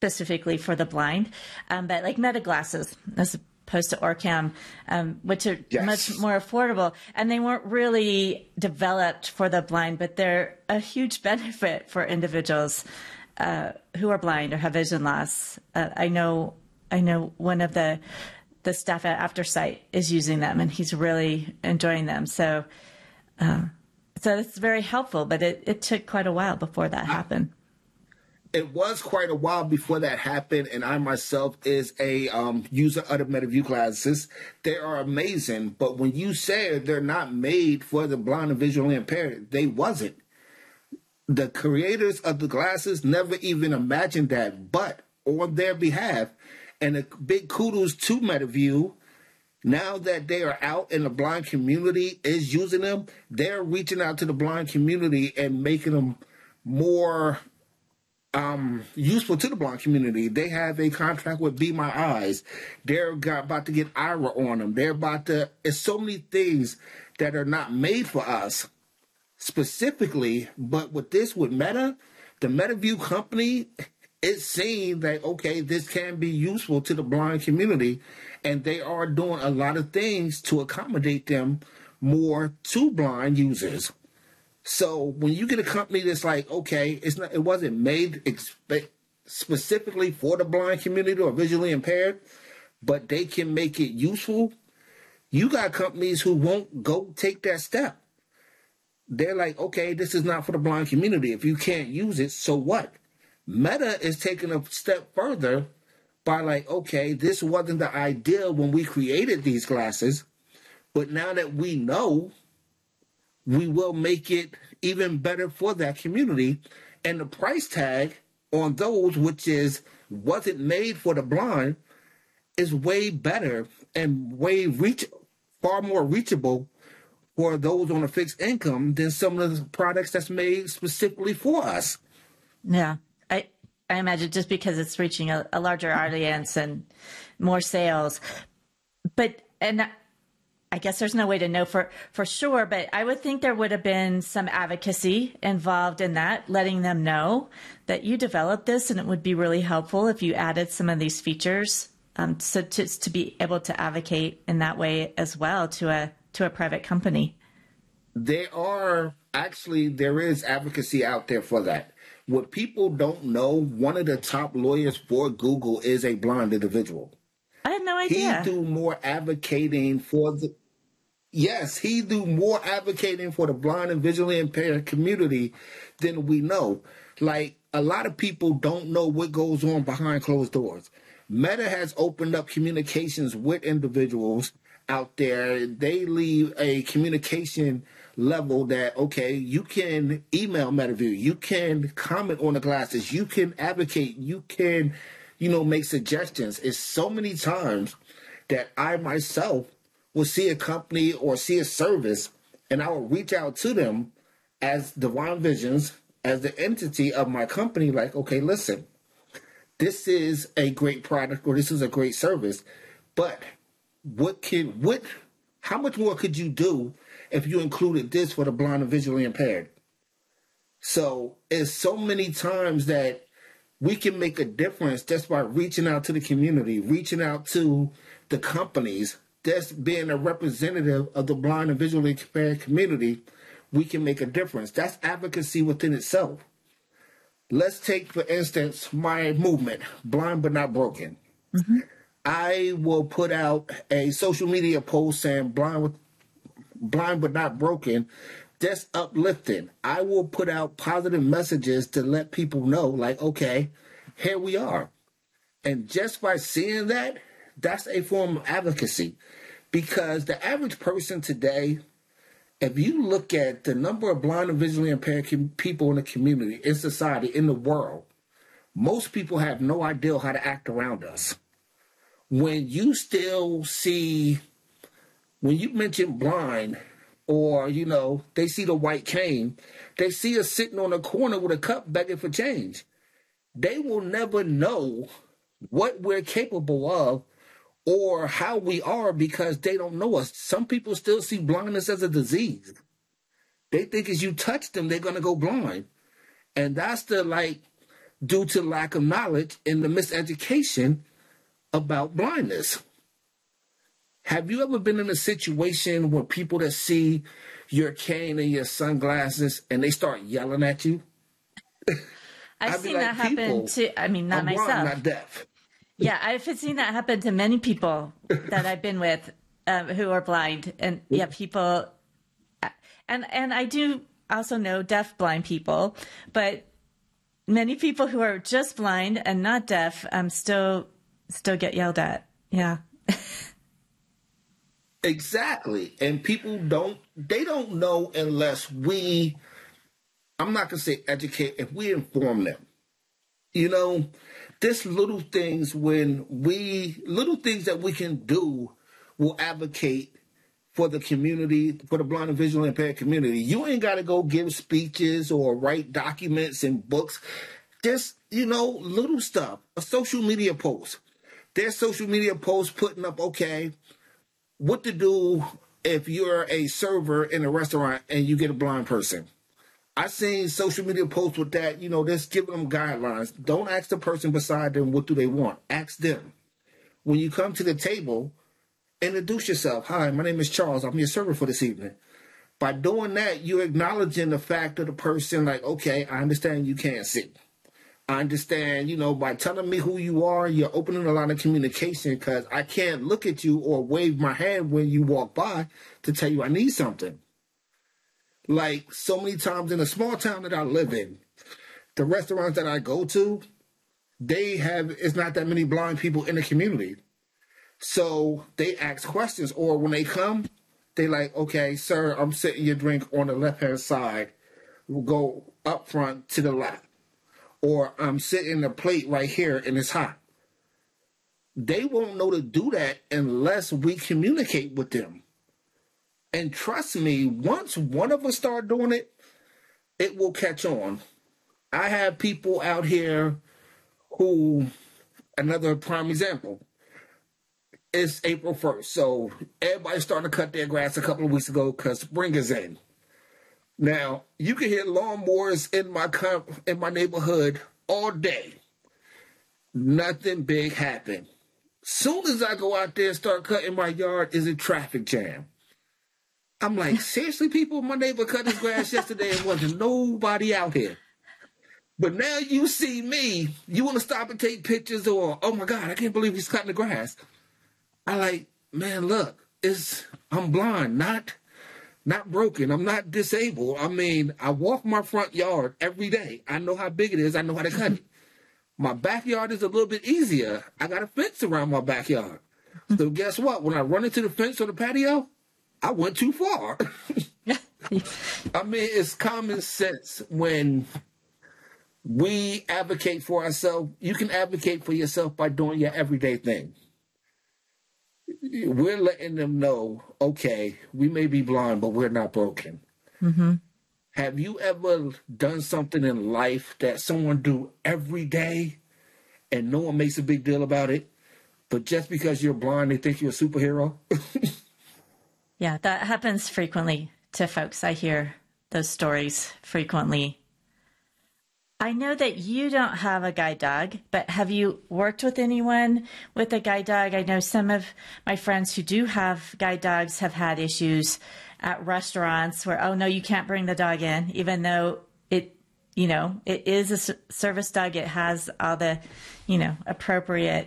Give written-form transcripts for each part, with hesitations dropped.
specifically for the blind, but like Meta glasses as opposed to Orcam, which are much more affordable. And they weren't really developed for the blind, but they're a huge benefit for individuals who are blind or have vision loss. I know one of the staff at Aftersight is using them, and he's really enjoying them. So it's very helpful, but it took quite a while before that happened. It was quite a while before that happened, and I myself is a user of the MetaView glasses. They are amazing, but when you say they're not made for the blind and visually impaired, they wasn't. The creators of the glasses never even imagined that, but on their behalf, and a big kudos to MetaView, now that they are out and the blind community is using them, they're reaching out to the blind community and making them more useful to the blind community. They have a contract with Be My Eyes. They're about to get Ira on them. They're about to, it's so many things that are not made for us specifically, but with Meta, the MetaView company is saying that, okay, this can be useful to the blind community, and they are doing a lot of things to accommodate them more to blind users. So when you get a company that's like, okay, it wasn't made specifically for the blind community or visually impaired, but they can make it useful, you got companies who won't go take that step. They're like, okay, this is not for the blind community. If you can't use it, so what? Meta is taking a step further by like, okay, this wasn't the idea when we created these glasses, but now that we know, we will make it even better for that community. And the price tag on those, which wasn't made for the blind, is way better and far more reachable for those on a fixed income than some of the products that's made specifically for us. Yeah. I imagine just because it's reaching a larger audience and more sales. And I guess there's no way to know for sure, but I would think there would have been some advocacy involved in that, letting them know that you developed this and it would be really helpful if you added some of these features, so to be able to advocate in that way as well to a private company. There is advocacy out there for that. What people don't know, one of the top lawyers for Google is a blind individual. I had no idea. He do more advocating for the blind and visually impaired community than we know. Like, a lot of people don't know what goes on behind closed doors. Meta has opened up communications with individuals out there. They leave a communication level that, okay, you can email MetaView, you can comment on the glasses, you can advocate, you can, make suggestions. It's so many times that I myself will see a company or see a service and I will reach out to them as Divine Visions, as the entity of my company, like, okay, listen, this is a great product or this is a great service, but how much more could you do if you included this for the blind and visually impaired? So it's so many times that we can make a difference just by reaching out to the community, reaching out to the companies, just being a representative of the blind and visually impaired community. We can make a difference. That's advocacy within itself. Let's take, for instance, my movement, Blind But Not Broken. Mm-hmm. I will put out a social media post saying blind but not broken, just uplifting. I will put out positive messages to let people know, like, okay, here we are. And just by seeing that, that's a form of advocacy. Because the average person today, if you look at the number of blind and visually impaired people in the community, in society, in the world, most people have no idea how to act around us. When you mention blind, or, they see the white cane, they see us sitting on a corner with a cup begging for change. They will never know what we're capable of or how we are because they don't know us. Some people still see blindness as a disease. They think as you touch them, they're going to go blind. And that's the due to lack of knowledge and the miseducation about blindness. Have you ever been in a situation where people that see your cane and your sunglasses and they start yelling at you? I've seen that happen to, I mean, not myself. I'm not deaf. Yeah, I've seen that happen to many people that I've been with who are blind. And yeah, people, and I do also know deaf blind people, but many people who are just blind and not deaf still get yelled at. Yeah. Exactly. And people don't know unless we, I'm not going to say educate, if we inform them. You know, there's little things that we can do will advocate for the community, for the blind and visually impaired community. You ain't got to go give speeches or write documents and books. Just, little stuff. A social media post. There's social media posts putting up, okay, what to do if you're a server in a restaurant and you get a blind person. I've seen social media posts with that, just giving them guidelines. Don't ask the person beside them what do they want. Ask them. When you come to the table, introduce yourself. Hi, my name is Charles. I'm your server for this evening. By doing that, you're acknowledging the fact of the person, like, okay, I understand you can't see. I understand, by telling me who you are, you're opening a lot of communication because I can't look at you or wave my hand when you walk by to tell you I need something. Like so many times in a small town that I live in, the restaurants that I go to, it's not that many blind people in the community. So they ask questions, or when they come, they like, okay, sir, I'm setting your drink on the left-hand side. We'll go up front to the left. Or I'm sitting the plate right here and it's hot. They won't know to do that unless we communicate with them. And trust me, once one of us start doing it, it will catch on. I have people out here who, another prime example, it's April 1st. So everybody's starting to cut their grass a couple of weeks ago because spring is in. Now, you can hear lawnmowers in my neighborhood all day. Nothing big happened. Soon as I go out there and start cutting my yard, is a traffic jam. I'm like, seriously, people? My neighbor cut his grass yesterday and wasn't nobody out here. But now you see me, you want to stop and take pictures or, oh my God, I can't believe he's cutting the grass. I like, man, look, I'm blind, not broken. I'm not disabled. I mean, I walk my front yard every day. I know how big it is. I know how to cut it. My backyard is a little bit easier. I got a fence around my backyard. So guess what? When I run into the fence or the patio, I went too far. I mean, it's common sense when we advocate for ourselves. You can advocate for yourself by doing your everyday thing. We're letting them know, okay, we may be blind, but we're not broken. Mm-hmm. Have you ever done something in life that someone do every day and no one makes a big deal about it, but just because you're blind, they think you're a superhero? Yeah, that happens frequently to folks. I hear those stories frequently. I know that you don't have a guide dog, but have you worked with anyone with a guide dog? I know some of my friends who do have guide dogs have had issues at restaurants where, oh no, you can't bring the dog in, even though it is a service dog. It has all the, appropriate,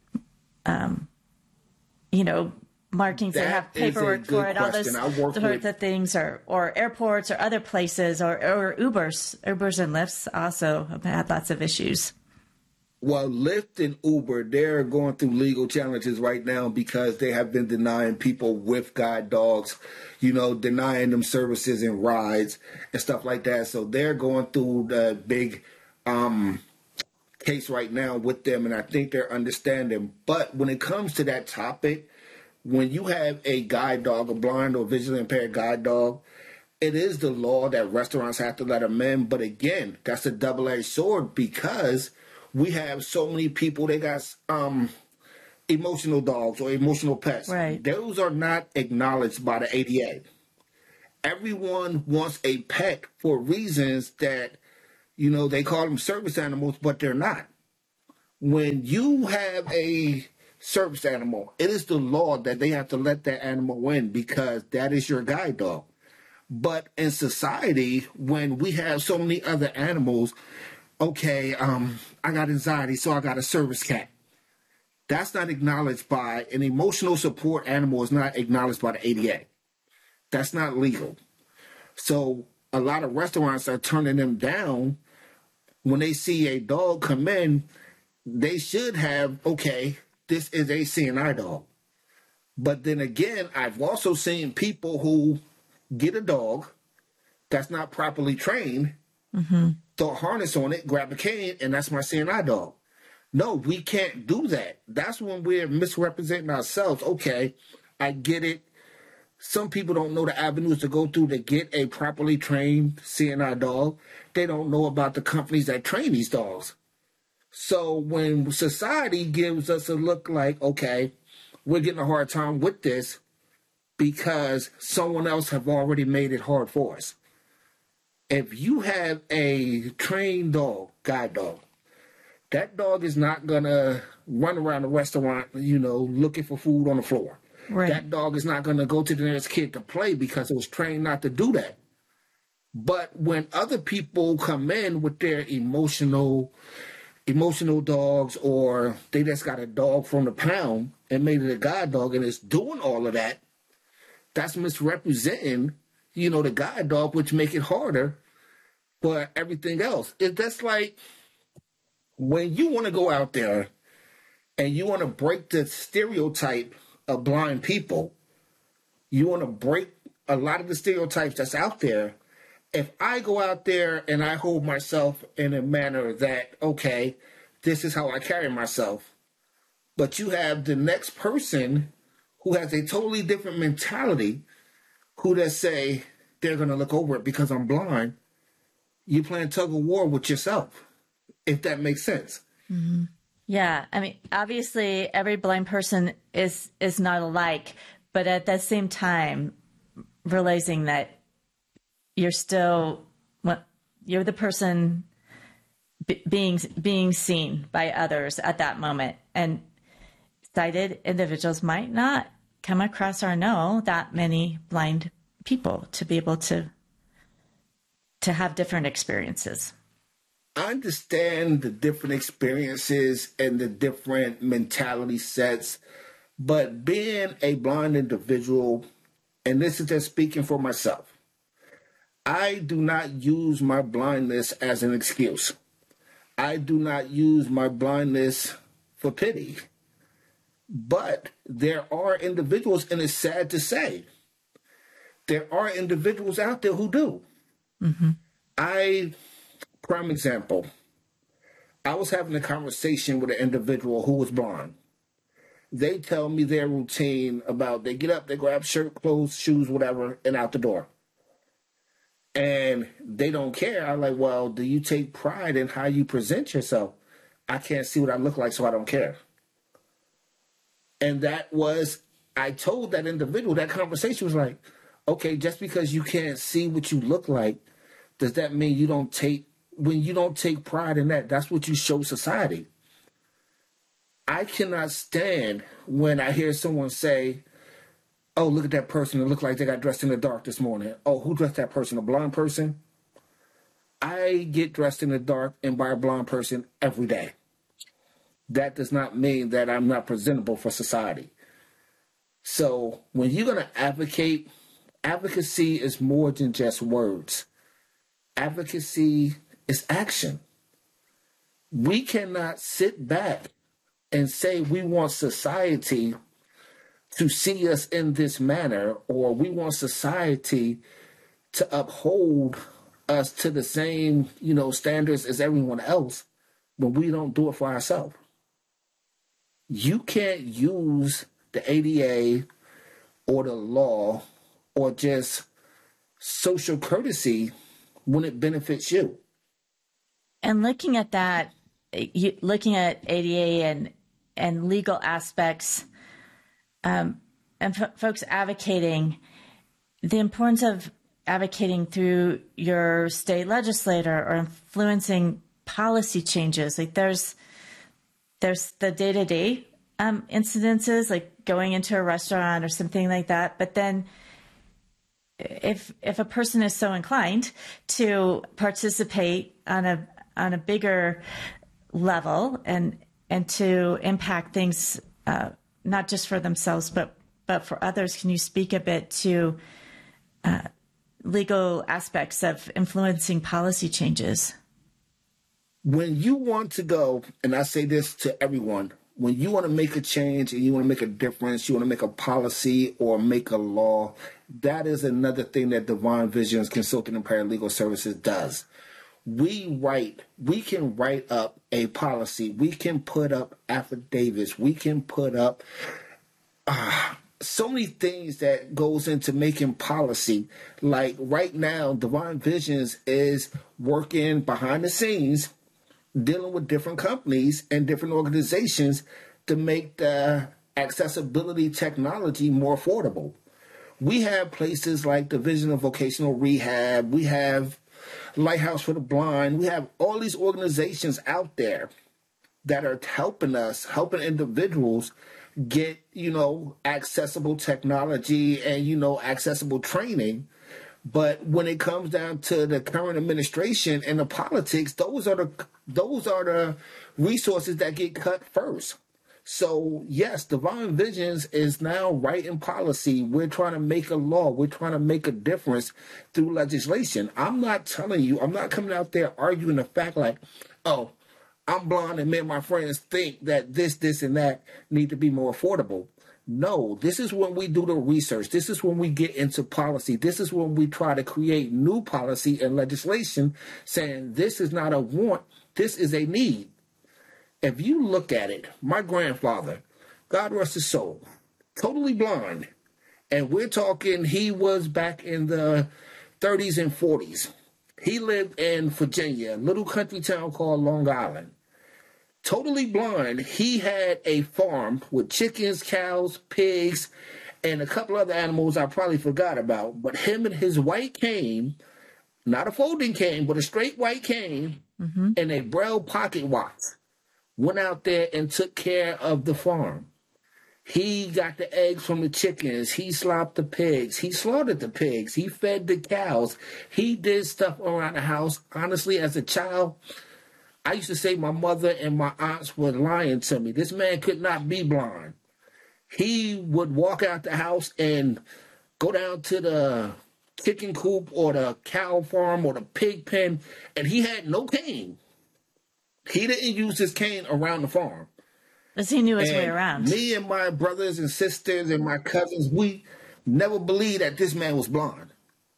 markings that have paperwork for it, all those sorts of things, or airports or other places, or Ubers and Lyfts also have had lots of issues. Well, Lyft and Uber, they're going through legal challenges right now because they have been denying people with guide dogs, denying them services and rides and stuff like that. So they're going through the big case right now with them, and I think they're understanding. But when it comes to that topic, when you have a guide dog, a blind or visually impaired guide dog, it is the law that restaurants have to let them in. But again, that's a double-edged sword because we have so many people that got emotional dogs or emotional pets. Right. Those are not acknowledged by the ADA. Everyone wants a pet for reasons that, They call them service animals, but they're not. When you have a service animal, it is the law that they have to let that animal in because that is your guide dog. But in society, when we have so many other animals, okay, I got anxiety, so I got a service cat. That's not acknowledged by an emotional support animal is not acknowledged by the ADA. That's not legal. So a lot of restaurants are turning them down when they see a dog come in. They should have, okay, this is a CNI dog. But then again, I've also seen people who get a dog that's not properly trained, throw a harness on it, grab a cane, and that's my CNI dog. No, we can't do that. That's when we're misrepresenting ourselves. Okay, I get it. Some people don't know the avenues to go through to get a properly trained CNI dog. They don't know about the companies that train these dogs. So when society gives us a look like, okay, we're getting a hard time with this because someone else have already made it hard for us. If you have a trained dog, guide dog, that dog is not going to run around the restaurant, looking for food on the floor. Right. That dog is not going to go to the nearest kid to play because it was trained not to do that. But when other people come in with their emotional dogs, or they just got a dog from the pound and made it a guide dog and it's doing all of that, that's misrepresenting, the guide dog, which make it harder for everything else. That's like when you want to go out there and you want to break the stereotype of blind people, you want to break a lot of the stereotypes that's out there. If I go out there and I hold myself in a manner that, okay, this is how I carry myself, but you have the next person who has a totally different mentality who just say they're going to look over it because I'm blind, you're playing tug of war with yourself, if that makes sense. Mm-hmm. Yeah. I mean, obviously every blind person is not alike, but at the same time, realizing that you're the person being seen by others at that moment. And sighted individuals might not come across or know that many blind people to be able to have different experiences. I understand the different experiences and the different mentality sets, but being a blind individual, and this is just speaking for myself, I do not use my blindness as an excuse. I do not use my blindness for pity. But there are individuals, and it's sad to say, there are individuals out there who do. Mm-hmm. Prime example, I was having a conversation with an individual who was blind. They tell me their routine about they get up, they grab shirt, clothes, shoes, whatever, and out the door. And they don't care. I'm like, well, do you take pride in how you present yourself? I can't see what I look like, so I don't care. And I told that individual, that conversation was like, okay, just because you can't see what you look like, does that mean when you don't take pride in that, that's what you show society? I cannot stand when I hear someone say, oh, look at that person. It looked like they got dressed in the dark this morning. Oh, who dressed that person? A blind person? I get dressed in the dark and by a blind person every day. That does not mean that I'm not presentable for society. So when you're going to advocate, advocacy is more than just words. Advocacy is action. We cannot sit back and say we want society to see us in this manner, or we want society to uphold us to the same, standards as everyone else, when we don't do it for ourselves. You can't use the ADA or the law or just social courtesy when it benefits you. And looking at that, looking at ADA and legal aspects, and folks advocating the importance of advocating through your state legislator or influencing policy changes. Like there's the day-to-day incidences, like going into a restaurant or something like that. But then if a person is so inclined to participate on a bigger level and to impact things, not just for themselves, but for others, can you speak a bit to legal aspects of influencing policy changes? When you want to go, and I say this to everyone, when you want to make a change and you want to make a difference, you want to make a policy or make a law, that is another thing that Divine Visions Consulting and Paralegal Services does. We can write up a policy. We can put up affidavits. We can put up so many things that goes into making policy. Like right now, Divine Visions is working behind the scenes, dealing with different companies and different organizations to make the accessibility technology more affordable. We have places like Division of Vocational Rehab. We have Lighthouse for the Blind. We have all these organizations out there that are helping us, helping individuals get, accessible technology and, accessible training. But when it comes down to the current administration and the politics, those are the resources that get cut first. So yes, Divine Visions is now writing policy. We're trying to make a law. We're trying to make a difference through legislation. I'm not coming out there arguing the fact like, oh, I'm blind and me and my friends think that this, and that need to be more affordable. No, this is when we do the research. This is when we get into policy. This is when we try to create new policy and legislation saying this is not a want, this is a need. If you look at it, my grandfather, God rest his soul, totally blind. And we're talking he was back in the 30s and 40s. He lived in Virginia, a little country town called Long Island. Totally blind. He had a farm with chickens, cows, pigs, and a couple other animals I probably forgot about. But him and his white cane, not a folding cane, but a straight white cane, and a Braille pocket watch, went out there and took care of the farm. He got the eggs from the chickens. He slopped the pigs. He slaughtered the pigs. He fed the cows. He did stuff around the house. Honestly, as a child, I used to say my mother and my aunts were lying to me. This man could not be blind. He would walk out the house and go down to the chicken coop or the cow farm or the pig pen, and he had no cane. He didn't use his cane around the farm. Because he knew his way around. Me and my brothers and sisters and my cousins, we never believed that this man was blind.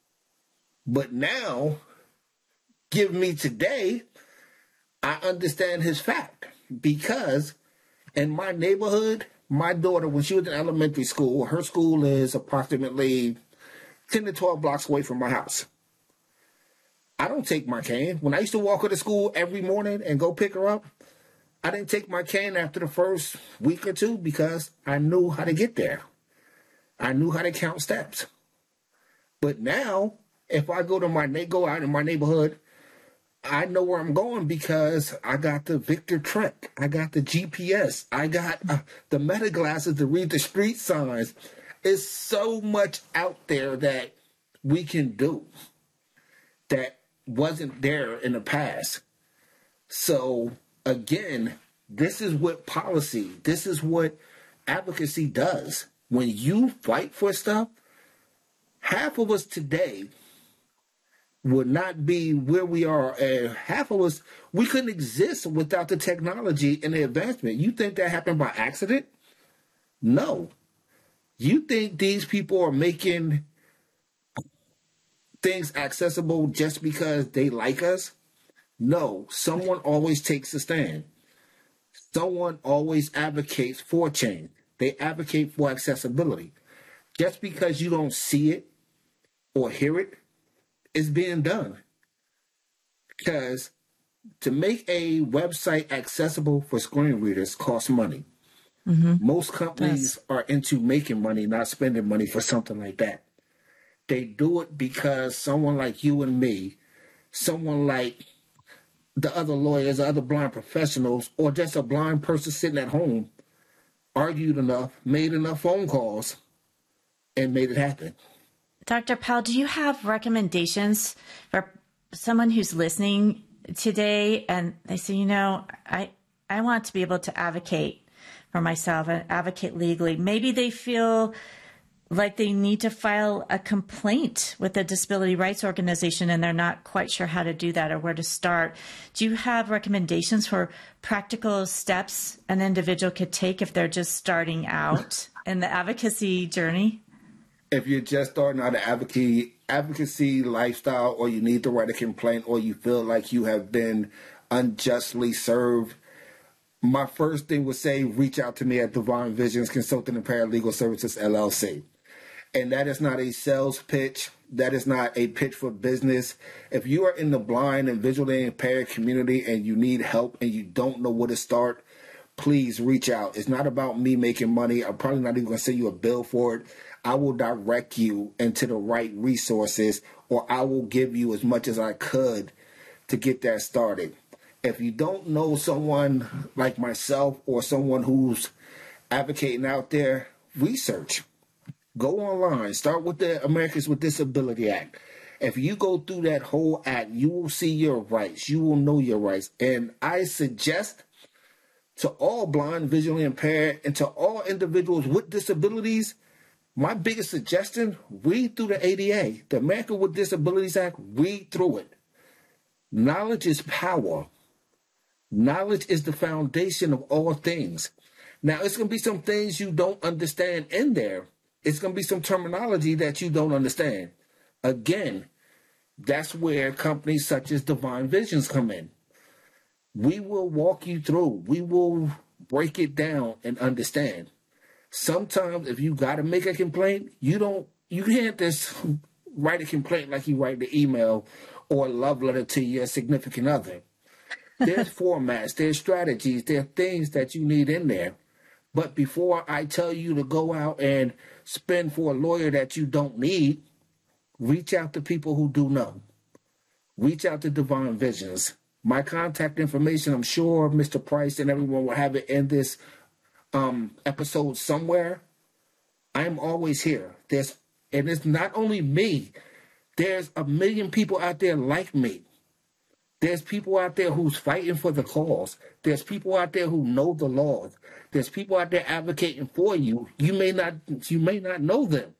But now, give me today, I understand his fact. Because in my neighborhood, my daughter, when she was in elementary school, her school is approximately 10 to 12 blocks away from my house. I don't take my cane. When I used to walk her to school every morning and go pick her up, I didn't take my cane after the first week or two because I knew how to get there. I knew how to count steps. But now, if I go out in my neighborhood, I know where I'm going because I got the Victor Trek. I got the GPS. I got the meta glasses to read the street signs. It's so much out there that we can do that wasn't there in the past. So again, this is what policy, this is what advocacy does. When you fight for stuff, half of us today would not be where we are. And half of us, we couldn't exist without the technology and the advancement. You think that happened by accident? No. You think these people are making things accessible just because they like us? No. Someone always takes a stand. Someone always advocates for change. They advocate for accessibility. Just because you don't see it or hear it, it's being done. Because to make a website accessible for screen readers costs money. Most companies are into making money, not spending money for something like that. They do it because someone like you and me, someone like the other lawyers, other blind professionals, or just a blind person sitting at home argued enough, made enough phone calls, and made it happen. Dr. Powell, do you have recommendations for someone who's listening today and they say, I want to be able to advocate for myself and advocate legally? Maybe they feel like they need to file a complaint with a disability rights organization and they're not quite sure how to do that or where to start. Do you have recommendations for practical steps an individual could take if they're just starting out in the advocacy journey? If you're just starting out an advocacy lifestyle, or you need to write a complaint, or you feel like you have been unjustly served, my first thing would say, reach out to me at Divine Visions Consulting and Paralegal Services, LLC. And that is not a sales pitch. That is not a pitch for business. If you are in the blind and visually impaired community and you need help and you don't know where to start, please reach out. It's not about me making money. I'm probably not even going to send you a bill for it. I will direct you into the right resources, or I will give you as much as I could to get that started. If you don't know someone like myself or someone who's advocating out there, research. Go online. Start with the Americans with Disability Act. If you go through that whole act, you will see your rights. You will know your rights. And I suggest to all blind, visually impaired, and to all individuals with disabilities, my biggest suggestion, read through the ADA, the American with Disabilities Act, read through it. Knowledge is power. Knowledge is the foundation of all things. Now, it's going to be some things you don't understand in there. It's going to be some terminology that you don't understand. Again, that's where companies such as Divine Visions come in. We will walk you through. We will break it down and understand. Sometimes if you got to make a complaint, you can't just write a complaint like you write the email or a love letter to your significant other. There's formats, there's strategies, there are things that you need in there. But before I tell you to go out and spend for a lawyer that you don't need, reach out to people who do know. Reach out to Divine Visions. My contact information, I'm sure Mr. Price and everyone will have it in this episode somewhere. I'm always here. And it's not only me. There's a million people out there like me. There's people out there who's fighting for the cause. There's people out there who know the laws. There's people out there advocating for you. You may not know them.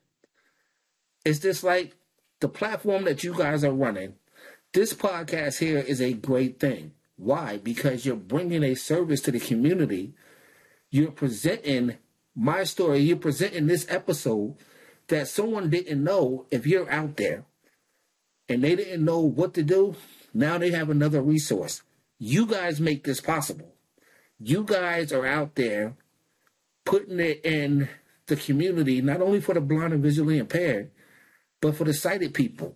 It's just like the platform that you guys are running. This podcast here is a great thing. Why? Because you're bringing a service to the community. You're presenting my story. You're presenting this episode that someone didn't know. If you're out there and they didn't know what to do, now they have another resource. You guys make this possible. You guys are out there putting it in the community, not only for the blind and visually impaired, but for the sighted people.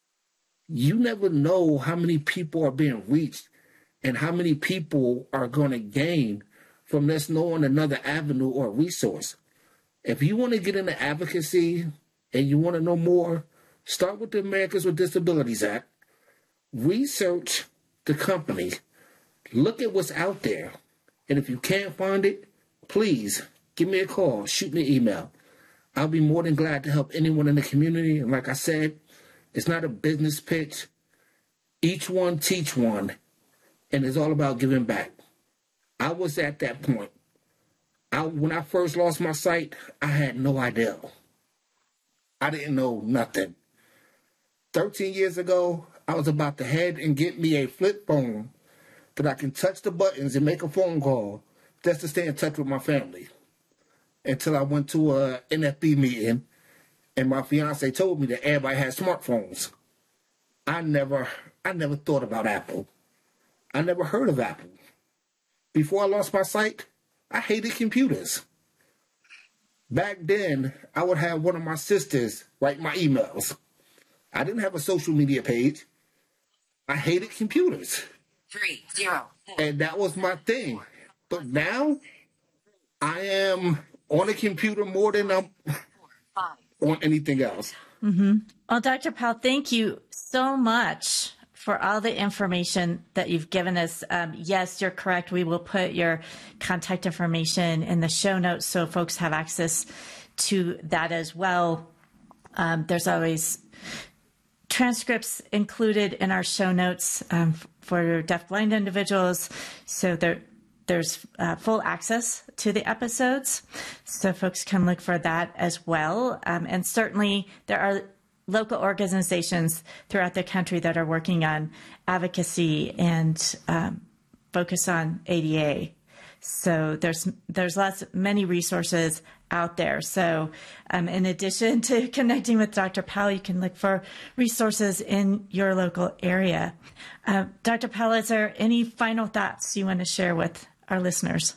You never know how many people are being reached and how many people are going to gain from this knowing another avenue or resource. If you want to get into advocacy and you want to know more, start with the Americans with Disabilities Act. Research the company. Look at what's out there. And if you can't find it, please give me a call. Shoot me an email. I'll be more than glad to help anyone in the community. And like I said, it's not a business pitch. Each one teach one. And it's all about giving back. I was at that point. When I first lost my sight, I had no idea. I didn't know nothing. 13 years ago, I was about to head and get me a flip phone that I can touch the buttons and make a phone call just to stay in touch with my family. Until I went to a NFB meeting and my fiance told me that everybody had smartphones. I never thought about Apple. I never heard of Apple. Before I lost my sight, I hated computers. Back then, I would have one of my sisters write my emails. I didn't have a social media page. I hated computers. 30. And that was my thing. But now, I am on a computer more than I'm on anything else. Mm-hmm. Well, Dr. Powell, thank you so much for all the information that you've given us. Yes, you're correct. We will put your contact information in the show notes so folks have access to that as well. There's always transcripts included in our show notes for deafblind individuals. So there's full access to the episodes. So folks can look for that as well. And certainly there are local organizations throughout the country that are working on advocacy and focus on ADA. So there's many resources out there. So in addition to connecting with Dr. Powell, you can look for resources in your local area. Dr. Powell, is there any final thoughts you want to share with our listeners?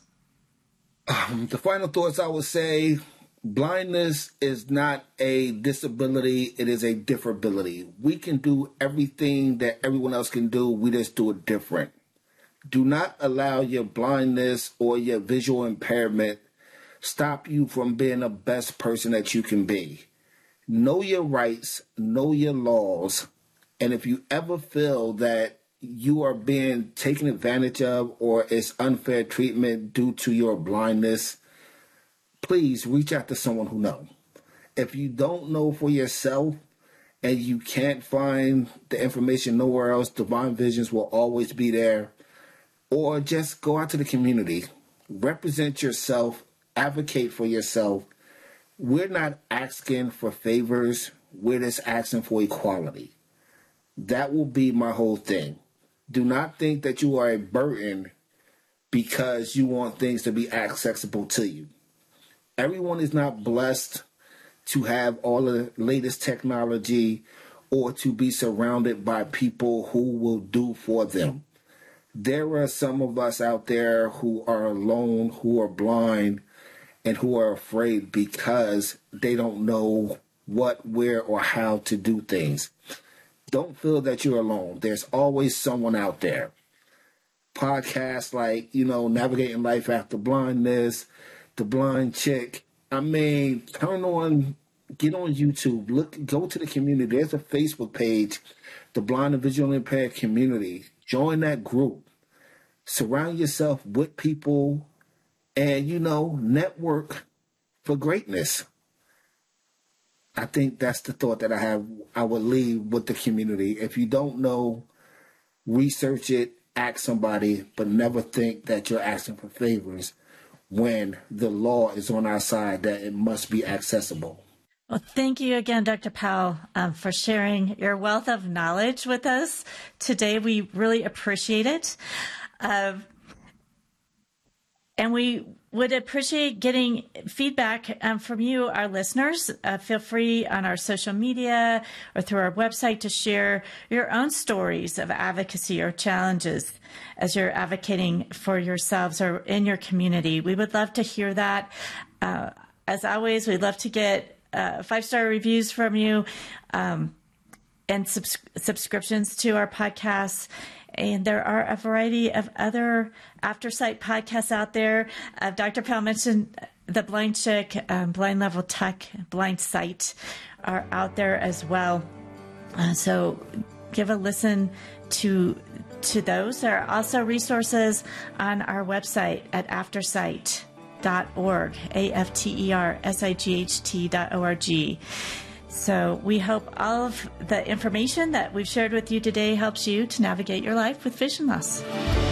The final thoughts I would say, blindness is not a disability. It is a differability. We can do everything that everyone else can do. We just do it different. Do not allow your blindness or your visual impairment stop you from being the best person that you can be. Know your rights, know your laws, and if you ever feel that you are being taken advantage of or it's unfair treatment due to your blindness, please reach out to someone who knows. If you don't know for yourself and you can't find the information nowhere else, Divine Visions will always be there. Or just go out to the community, represent yourself, advocate for yourself. We're not asking for favors. We're just asking for equality. That will be my whole thing. Do not think that you are a burden because you want things to be accessible to you. Everyone is not blessed to have all the latest technology or to be surrounded by people who will do for them. There are some of us out there who are alone, who are blind, and who are afraid because they don't know what, where, or how to do things. Don't feel that you're alone. There's always someone out there. Podcasts like, Navigating Life After Blindness, The Blind Chick. I mean, get on YouTube, go to the community. There's a Facebook page, the Blind and Visually Impaired Community. Join that group. Surround yourself with people and, network for greatness. I think that's the thought that I would leave with the community. If you don't know, research it, ask somebody, but never think that you're asking for favors when the law is on our side, that it must be accessible. Well, thank you again, Dr. Powell, for sharing your wealth of knowledge with us today. We really appreciate it. And we would appreciate getting feedback from you, our listeners. Feel free on our social media or through our website to share your own stories of advocacy or challenges as you're advocating for yourselves or in your community. We would love to hear that. As always, we'd love to get 5-star reviews from you and subscriptions to our podcasts. And there are a variety of other AfterSight podcasts out there. Dr. Powell mentioned The Blind Chick, Blind Level Tech, Blind Sight are out there as well. So give a listen to those. There are also resources on our website at aftersight.org, AFTERSIGHT.org. So we hope all of the information that we've shared with you today helps you to navigate your life with vision loss.